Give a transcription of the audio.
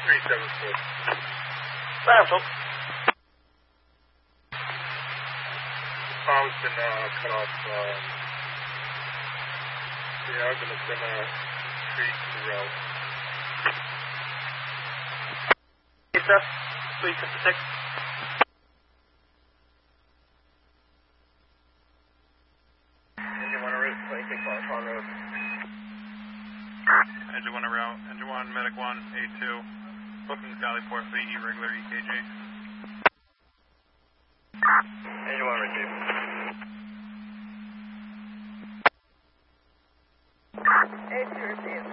374. Battle. Power's been cut off. The argument's been treated throughout. Yes, sir. 356. Engine 1 route, 26 on Pond Road. Engine 1 route. Engine 1, Medic 1, A2. Booking Valley Port Fleet, irregular EKG. Engine 1 received. A2 received.